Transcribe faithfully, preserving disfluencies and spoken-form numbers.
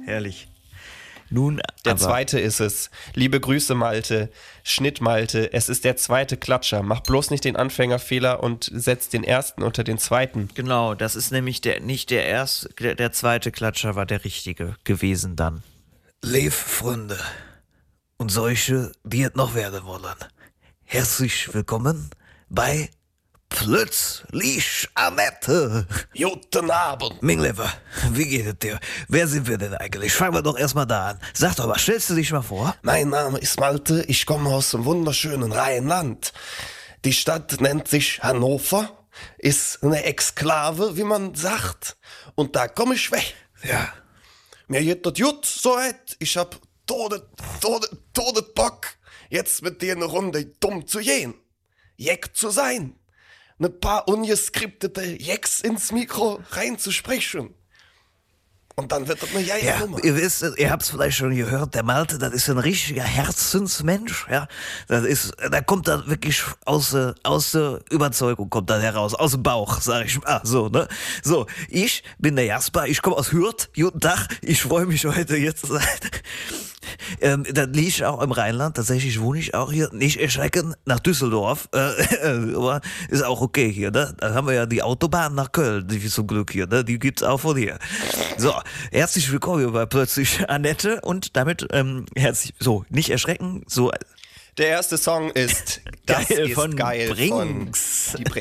herrlich. Nun, Der aber, zweite ist es. Liebe Grüße, Malte. Schnitt, Malte. Es ist der zweite Klatscher. Mach bloß nicht den Anfängerfehler und setz den ersten unter den zweiten. Genau, das ist nämlich der, nicht der erste, der, der zweite Klatscher war der richtige gewesen dann. Liebe Freunde und solche, die es noch werden wollen, herzlich willkommen bei Plötzlich Annette. Guten Abend. Mein Lieber, wie geht es dir? Wer sind wir denn eigentlich? Fangen wir doch erstmal da an. Sag doch mal, stellst du dich mal vor? Mein Name ist Malte, ich komme aus dem wunderschönen Rheinland. Die Stadt nennt sich Hannover, ist eine Exklave, wie man sagt. Und da komme ich weg. Ja. Mir geht das gut soweit. Ich hab Tode, Tode, Tode Bock, jetzt mit dir eine Runde dumm zu gehen. Jeck zu sein. Ein paar ungeskriptete Jacks ins Mikro reinzusprechen. Und dann wird das eine geile Ja, Nummer. ihr wisst, ihr habt's vielleicht schon gehört, der Malte, das ist ein richtiger Herzensmensch, ja. Das ist, da kommt er wirklich aus, äh, aus der Überzeugung kommt er heraus, aus dem Bauch, sag ich mal, so, ne. So, ich bin der Jasper, ich komme aus Hürth, guten Tag, ich freue mich heute hier zu sein. Ähm, das liege ich auch im Rheinland, tatsächlich wohne ich auch hier, nicht erschrecken, nach Düsseldorf, äh, aber ist auch okay hier, ne. Da haben wir ja die Autobahn nach Köln, die zum Glück hier, ne, die gibt's auch von hier. So, herzlich willkommen hier bei Plötzlich Annette und damit ähm, herzlich, so, nicht erschrecken, so Der erste Song ist Das Geil ist von geil Brinks. von die